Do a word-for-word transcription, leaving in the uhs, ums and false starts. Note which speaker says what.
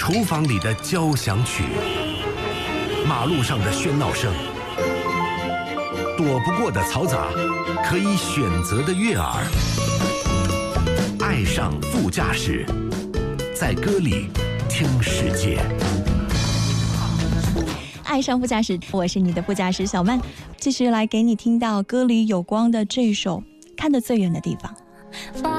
Speaker 1: 厨房里的交响曲，马路上的喧闹声，躲不过的嘈杂，可以选择的悦耳。爱上副驾驶，在歌里听世界。
Speaker 2: 爱上副驾驶，我是你的副驾驶小曼，继续来给你听到歌里有光的这首《看得最远的地方》。